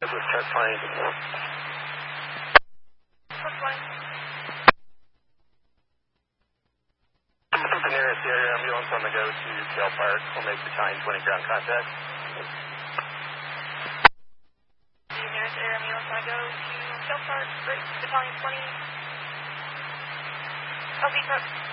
Good with chart plane. Chart plane. The nearest area ambulance on the go to Shell Park will make the time 20 ground contact. The nearest air ambulance on the go to Shell Park, Great Battalion 20. LV truck.